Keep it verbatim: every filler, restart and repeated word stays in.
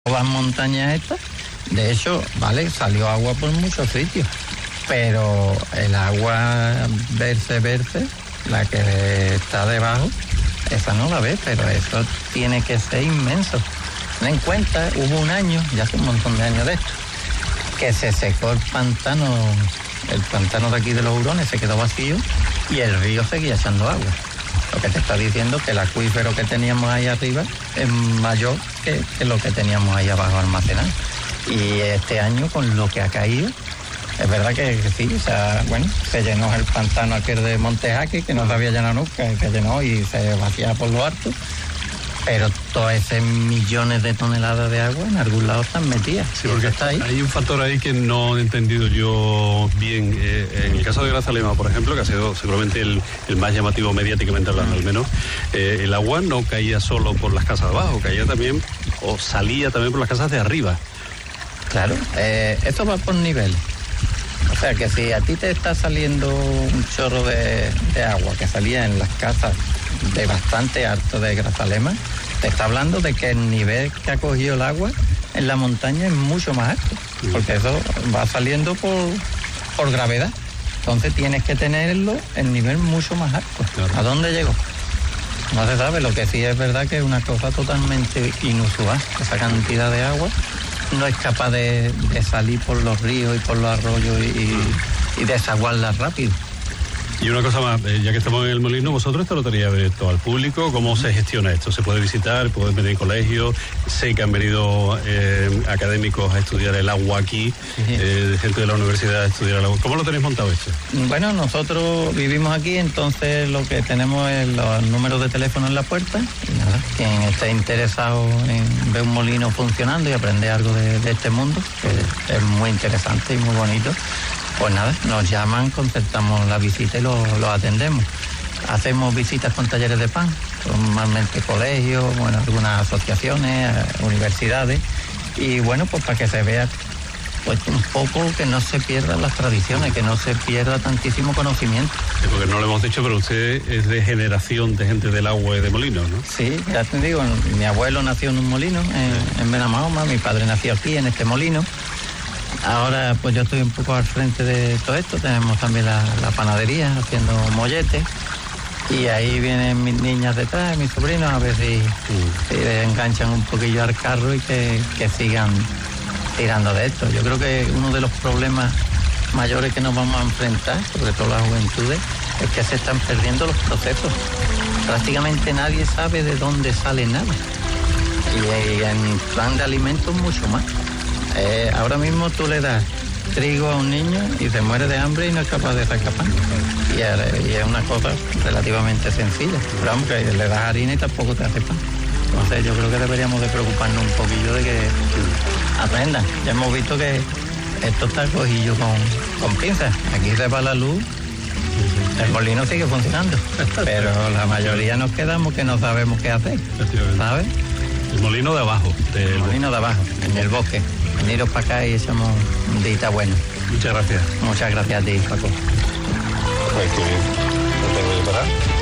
Las montañas estas, de hecho, vale, salió agua por muchos sitios, pero el agua verse, verse, la que está debajo, esa no la ves, pero eso tiene que ser inmenso. Ten en cuenta, hubo un año, ya hace un montón de años de esto, que se secó el pantano, el pantano de aquí de los Hurones se quedó vacío y el río seguía echando agua. Lo que te está diciendo que el acuífero que teníamos ahí arriba es mayor que, que lo que teníamos ahí abajo almacenado. Y este año, con lo que ha caído, es verdad que, que sí, o sea, bueno, se llenó el pantano aquel de Montejaque, que no se había llenado nunca, que llenó y se vacía por lo alto. Pero todos esos millones de toneladas de agua en algún lado están metidas. Sí, porque está ahí. Hay un factor ahí que no he entendido yo bien. Eh, en el caso de Grazalema, por ejemplo, que ha sido seguramente el, el más llamativo mediáticamente hablando, al menos, eh, el agua no caía solo por las casas de abajo, caía también, o salía también por las casas de arriba. Claro, eh, esto va por nivel. O sea que si a ti te está saliendo un chorro de, de agua que salía en las casas de bastante alto de Grazalema, te está hablando de que el nivel que ha cogido el agua en la montaña es mucho más alto, porque eso va saliendo por, por gravedad. Entonces tienes que tenerlo en nivel mucho más alto. Claro. ¿A dónde llegó? No se sabe. Lo que sí es verdad que es una cosa totalmente inusual. Esa cantidad de agua no es capaz de, de salir por los ríos y por los arroyos y, y, y desaguarla rápido. Y una cosa más, eh, ya que estamos en el molino, vosotros esto lo tenéis abierto al público. ¿Cómo se gestiona esto? ¿Se puede visitar? ¿Pueden venir colegios? Sé que han venido eh, académicos a estudiar el agua aquí, sí. eh, gente de la universidad a estudiar el agua. ¿Cómo lo tenéis montado esto? Bueno, nosotros vivimos aquí, entonces lo que tenemos es los números de teléfono en la puerta. Y nada, quien esté interesado en ver un molino funcionando y aprender algo de, de este mundo, que es muy interesante y muy bonito, pues nada, nos llaman, concertamos la visita y los lo atendemos. Hacemos visitas con talleres de pan, normalmente colegios, bueno, algunas asociaciones, universidades, y bueno, pues para que se vea pues un poco, que no se pierdan las tradiciones, que no se pierda tantísimo conocimiento. Sí, porque no lo hemos dicho, pero usted es de generación de gente del agua y de molinos, ¿no? Sí, ya te digo, mi abuelo nació en un molino, en, sí. en Benamahoma, mi padre nació aquí, en este molino. Ahora pues yo estoy un poco al frente de todo esto, tenemos también la, la panadería haciendo molletes y ahí vienen mis niñas detrás, mis sobrinos, a ver si, mm. si les enganchan un poquillo al carro y que, que sigan tirando de esto. Yo creo que uno de los problemas mayores que nos vamos a enfrentar, sobre todo las juventudes, es que se están perdiendo los procesos. Prácticamente nadie sabe de dónde sale nada y, y en plan de alimentos mucho más. Eh, ahora mismo tú le das trigo a un niño y se muere de hambre y no es capaz de sacar pan. Y, y es una cosa relativamente sencilla. Pero vamos, que le das harina y tampoco te hace pan. Entonces yo creo que deberíamos de preocuparnos un poquillo de que aprendan. Ya hemos visto que esto está cogido con, con pinzas. Aquí se va la luz, el molino sigue funcionando. Pero la mayoría nos quedamos que no sabemos qué hacer, ¿sabes? El molino de abajo. Del... El molino de abajo, en el bosque. Veniros para acá y echamos un día bueno. Muchas gracias. Muchas gracias a ti, Paco. Pues que no tengo que parar.